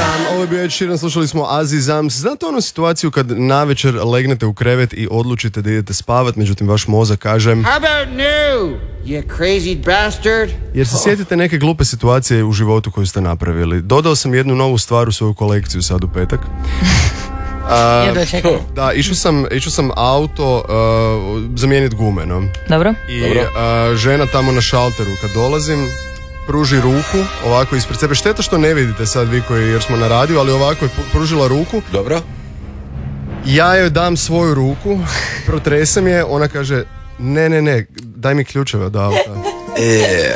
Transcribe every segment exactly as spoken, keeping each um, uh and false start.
Ovo je bio Ed Sheeran, slušali smo Azizams. Znate onu situaciju kad navečer legnete u krevet i odlučite da idete spavat, međutim vaš mozak kaže How about no, you crazy bastard? Jer se sjetite neke glupe situacije u životu koju ste napravili. Dodao sam jednu novu stvar u svoju kolekciju sad u petak. Uh, da, išao sam, išao sam auto uh, zamijeniti gume, no? Dobro. I Dobro. Uh, žena tamo na šalteru kad dolazim pruži ruku ovako ispred sebe. Šteta što ne vidite sad vi koji, jer smo na radiju, ali ovako je pružila ruku. Dobro. Ja joj dam svoju ruku, protresem je, ona kaže ne, ne, ne, daj mi ključeve od auta. E.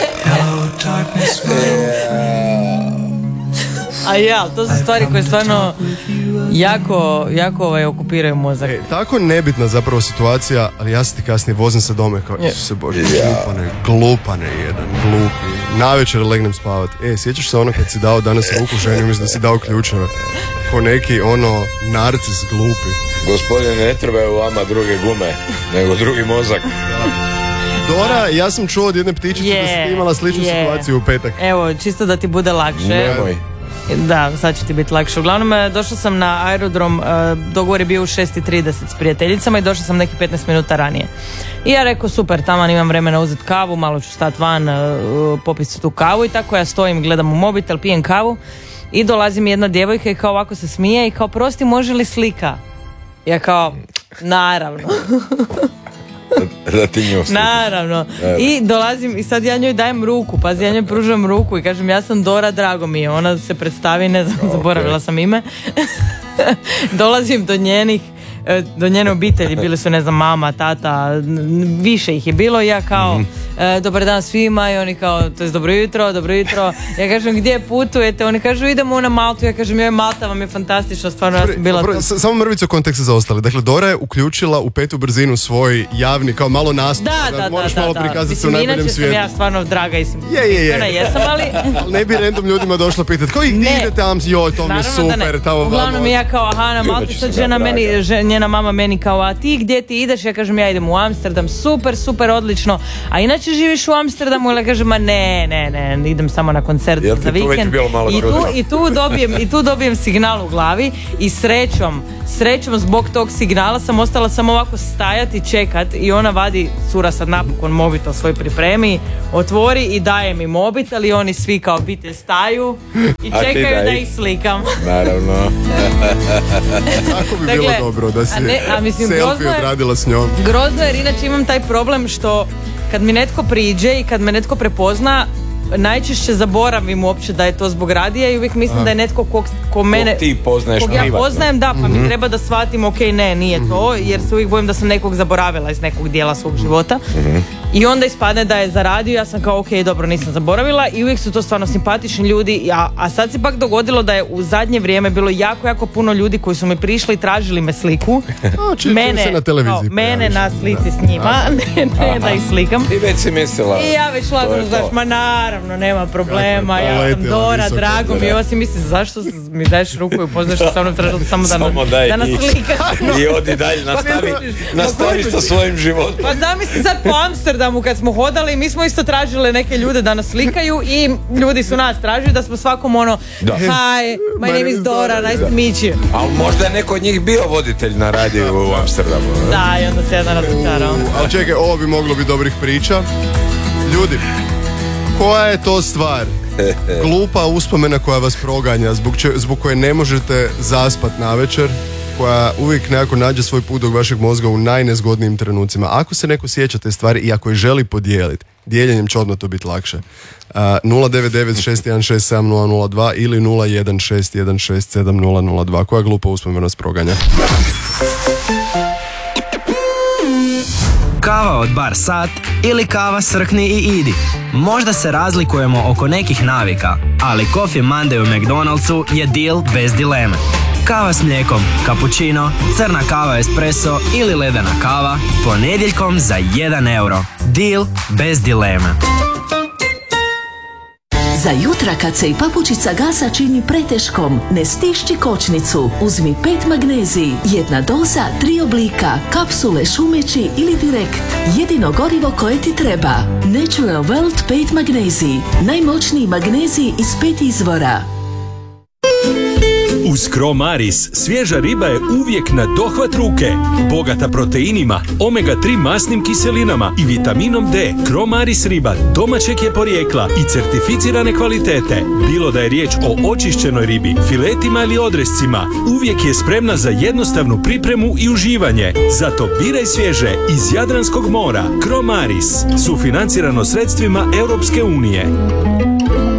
A ja, to su stvari koje stvarno jako, jako ovaj, okupiraju mozak. E, tako nebitna zapravo situacija, ali ja se ti kasnije vozim se dome kao, Isuse Bože, glupane, glupane jedan, glupi. Navečer legnem spavat. E, sjećaš se ono kad si dao danas ruku ženi, umjesto da si dao ključeve? Ko neki, ono, narcis glupi. Gospodine, ne trebaju vama druge gume, nego drugi mozak. Dora, ja sam čuo od jedne ptičice yeah, da si imala sličnu yeah. situaciju u petak. Evo, čisto da ti bude lakše. Nemoj. Da, sad će ti biti lakše. Uglavnom, došla sam na aerodrom, dogovor je bio u šest i trideset s prijateljicama i došla sam neki petnaest minuta ranije. I ja rekao, super, taman imam vremena uzeti kavu, malo ću stati van, popiti tu kavu i tako ja stojim, gledam u mobitel, pijem kavu i dolazi mi jedna djevojka i kao ovako se smije i kao, prosti, može li slika? Ja kao, naravno. Da ti nju Naravno. I dolazim i sad ja njoj dajem ruku, pazi, ja njoj pružam ruku i kažem ja sam Dora, drago mi je. Ona se predstavi, ne znam, okay. Zaboravila sam ime. Dolazim do njenih, do njene obitelji, bili su, ne znam, mama, tata, više ih je bilo i ja kao, mm-hmm. e, dobar dan svima i oni kao, to je dobro jutro, dobro jutro. Ja kažem, gdje putujete? Oni kažu, idemo na Maltu. Ja kažem, joj, Malta vam je fantastična, stvarno, ja sam bila Dobro, s- samo mrvicu konteksta za ostale. Dakle, Dora je uključila u petu brzinu svoj javni, kao malo nastup. Da, da, da, moraš da, malo da. prikazati se u Mislim, najboljem svijetu. inače sam ja stvarno draga i sim. Je, je, je. Ne, jesam, ali... Ali ne bi random ljudima došla pitati, koji gdje Ne. idete, am, joj, to mi je Naravno da super. ne. Tamo, Uglavnom vamo. ja kao, aha, na Malti, Inače sad sam žena ja meni, draga. že, njena mama meni kao, a ti gdje ti ideš? Ja kažem, ja idem u Amsterdam, super, super, odlično. A inače živiš u Amsterdamu? Ili kažem, ma ne, ne, ne, idem samo na koncert Jel ti za tu već vikend. bilo malo I tu, trudno? i, tu dobijem, I tu dobijem signal u glavi i srećom, srećom zbog tog signala sam ostala samo ovako stajati i čekat i ona vadi, cura sad napokon mobitel svoj pripremi, otvori i daje mi mobitel i oni svi kao obitelj staju i A ti čekaju daj. da ih slikam. Naravno. Tako bi Dakle, bilo dobro da si a ne, a mislim, grozno selfie je- odradila s njom. Grozno jer inače imam taj problem što kad mi netko priđe i kad me netko prepozna, najčešće zaboravim uopće da je to zbog radija i uvijek mislim da je netko ko, ko mene... Kog ti poznaješ kog ja privatno. poznajem, da, pa Mhm. mi treba da shvatim, ok, ne, nije to, jer se uvijek bojim da sam nekog zaboravila iz nekog dijela svog života. I onda ispadne da je za radio, ja sam kao, ok, dobro, nisam zaboravila i uvijek su to stvarno simpatični ljudi, a, a sad se pak dogodilo da je u zadnje vrijeme bilo jako, jako puno ljudi koji su mi prišli i tražili me sliku. A, čim- čim se na televiziji kao, mene pojaviš. na slici s njima, ne, ne da ih slikam. Ti već si mislila. I ja već to lagano, je znaš, to. ma naravno, nema problema, Kako je ja sam poletila Dora, visoko. drago mi je, ovo si misli, zašto mi daješ ruku i upoznaš se sa mnom, tražila samo da, Samo daj da nas i- slikaš. I odi dalje, nastavi, nastavi sa svojim životom. Pa zamisli sad po Amsterdamu kad smo hodali, mi smo isto tražili neke ljude da nas slikaju i ljudi su nas tražili da smo svakom ono, Da. hi, my name is Dora, nice to meet you. Ali možda je neko od njih bio voditelj na radiju u Amsterdamu. ne? Da, i onda se jedan razočarao. Ali čekaj, ovo bi moglo biti dobrih priča. Ljudi, koja je to stvar? Glupa uspomena koja vas proganja, zbog, če, zbog koje ne možete zaspat navečer, koja uvijek nekako nađe svoj put do vašeg mozga u najnezgodnijim trenucima. Ako se neko sjeća te stvari i ako je želi podijeliti, dijeljenjem će odmah to biti lakše. Uh, nula devet devet šest jedan šest sedam nula nula dva ili nula jedan šest jedan šest sedam nula nula dva. Koja glupa uspomena vas proganja? Kava od Bar Sat ili kava Srkni i idi. Možda se razlikujemo oko nekih navika, ali Coffee Monday u McDonald'su je deal bez dileme. Kava s mlijekom, cappuccino, crna kava espresso ili ledena kava ponedjeljkom za jedan euro. Deal bez dileme. Za jutra kad se i papučica gasa čini preteškom, ne stišći kočnicu. Uzmi pet magnezij, jedna doza, tri oblika, kapsule, šumeći ili direkt. Jedino gorivo koje ti treba. Natural World pet magnezij. Najmoćniji magnezij iz pet izvora. Uz Cromaris svježa riba je uvijek na dohvat ruke. Bogata proteinima, omega tri masnim kiselinama i vitaminom D. Cromaris riba domaćeg je porijekla i certificirane kvalitete. Bilo da je riječ o očišćenoj ribi, filetima ili odrescima, uvijek je spremna za jednostavnu pripremu i uživanje. Zato biraj svježe iz Jadranskog mora. Cromaris, sufinancirano sredstvima Europske unije.